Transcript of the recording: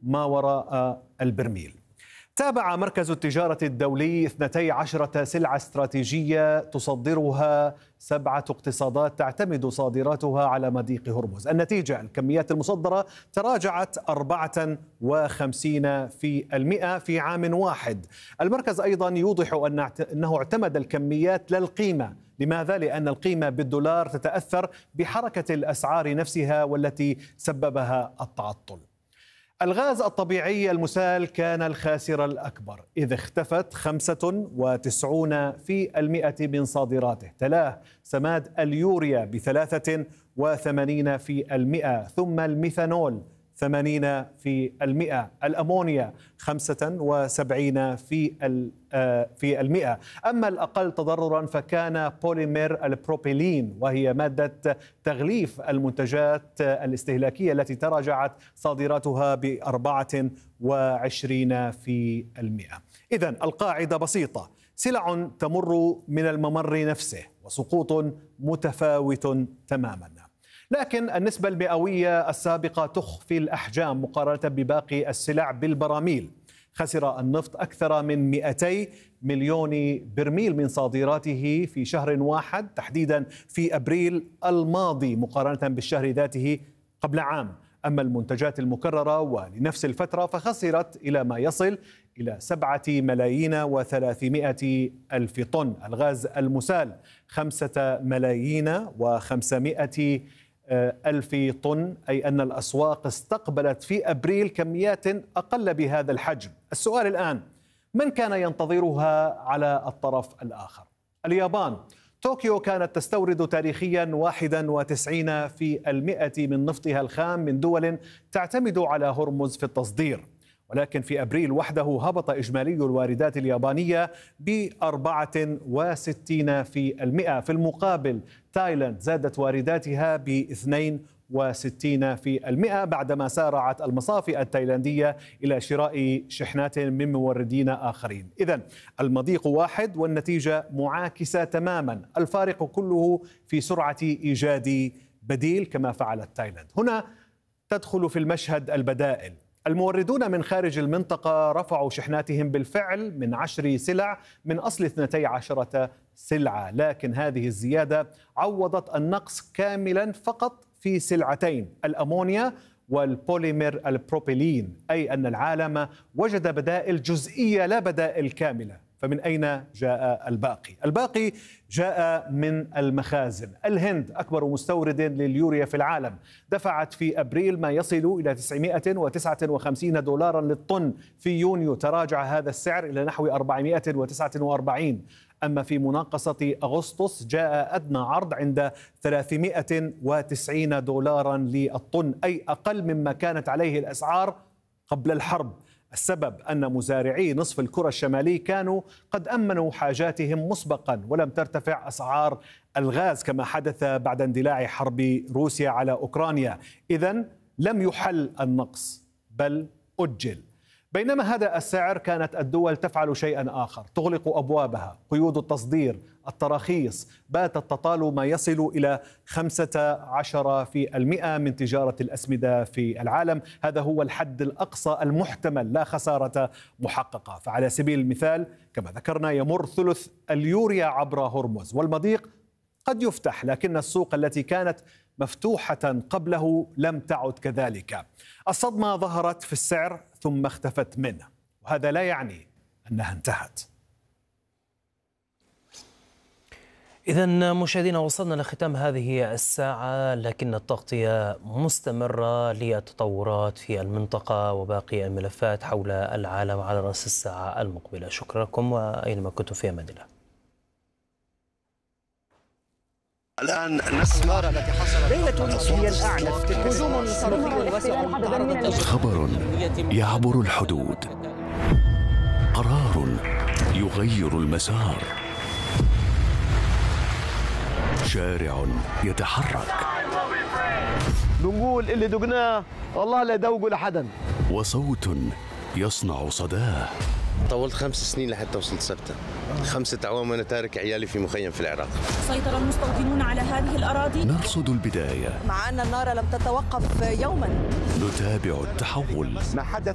ما وراء البرميل. تابع مركز التجارة الدولي 12 سلعة استراتيجية تصدرها 7 اقتصادات تعتمد صادراتها على مضيق هرمز. النتيجة الكميات المصدرة تراجعت 54% في عام واحد. المركز أيضا يوضح أنه اعتمد الكميات للقيمة. لماذا؟ لأن القيمة بالدولار تتأثر بحركة الأسعار نفسها والتي سببها التعطل. الغاز الطبيعي المسال كان الخاسر الأكبر إذ اختفت 95% من صادراته. تلاه سماد اليوريا ب83%، ثم الميثانول 80%، الأمونيا 75%. أما الأقل تضررا فكان بوليمير البروبيلين، وهي مادة تغليف المنتجات الاستهلاكية التي تراجعت صادراتها ب24%. إذن القاعدة بسيطة: سلع تمر من الممر نفسه وسقوط متفاوت تماما. لكن النسبة المئوية السابقة تخفي الأحجام مقارنة بباقي السلع بالبراميل. خسر النفط أكثر من 200 مليون برميل من صادراته في شهر واحد، تحديدا في أبريل الماضي مقارنة بالشهر ذاته قبل عام. أما المنتجات المكررة ولنفس الفترة فخسرت إلى ما يصل إلى 7,300,000 طن. الغاز المسال 5,500,000 طن، أي أن الأسواق استقبلت في أبريل كميات أقل بهذا الحجم. السؤال الآن: من كان ينتظرها على الطرف الآخر؟ اليابان. طوكيو كانت تستورد تاريخيا 91% من نفطها الخام من دول تعتمد على هرمز في التصدير، ولكن في أبريل وحده هبط إجمالي الواردات اليابانية ب64%. في المقابل تايلاند زادت وارداتها ب62% بعدما سارعت المصافي التايلاندية إلى شراء شحنات من موردين آخرين. إذن المضيق واحد والنتيجة معاكسة تماما، الفارق كله في سرعة إيجاد بديل كما فعلت تايلاند. هنا تدخل في المشهد البدائل. الموردون من خارج المنطقة رفعوا شحناتهم بالفعل من 10 سلع من أصل 12 سلعة، لكن هذه الزيادة عوضت النقص كاملا فقط في سلعتين: الأمونيا والبوليمير البروبيلين، أي أن العالم وجد بدائل جزئية لا بدائل كاملة. فمن أين جاء الباقي؟ الباقي جاء من المخازن. الهند أكبر مستورد لليوريا في العالم، دفعت في أبريل ما يصل إلى $959 للطن. في يونيو تراجع هذا السعر إلى نحو 449. أما في مناقصة أغسطس جاء أدنى عرض عند $390 للطن، أي أقل مما كانت عليه الأسعار قبل الحرب. السبب أن مزارعي نصف الكرة الشمالي كانوا قد أمنوا حاجاتهم مسبقا، ولم ترتفع أسعار الغاز كما حدث بعد اندلاع حرب روسيا على أوكرانيا. إذن لم يحل النقص بل أجل. بينما هذا السعر كانت الدول تفعل شيئا آخر: تغلق أبوابها. قيود التصدير، التراخيص باتت تطال ما يصل إلى 15% من تجارة الأسمدة في العالم. هذا هو الحد الأقصى المحتمل، لا خسارة محققة. فعلى سبيل المثال كما ذكرنا يمر ثلث اليوريا عبر هرمز، والمضيق قد يفتح، لكن السوق التي كانت مفتوحة قبله لم تعد كذلك. الصدمة ظهرت في السعر ثم اختفت منه، وهذا لا يعني أنها انتهت. إذن مشاهدينا، وصلنا لختام هذه الساعة، لكن التغطية مستمرة للتطورات في المنطقة وباقي الملفات حول العالم على رأس الساعة المقبلة. شكرا لكم وأينما كنتم في أمان الله. الآن نسمع التي حصلت ليلة هي الأعنف هجوم صاروخي واسع. خبر يعبر الحدود، قرار يغير المسار، شارع يتحرك، بنقول اللي دقناه والله لا يدوقوا لحدا، وصوت يصنع صداه. طولت 5 سنين لحتى وصلت سبتة. 5 أعوام وأنا تارك عيالي في مخيم في العراق. سيطر المستوطنون على هذه الأراضي. نرصد البداية مع أن النار لم تتوقف يوما. نتابع التحول. ما حدث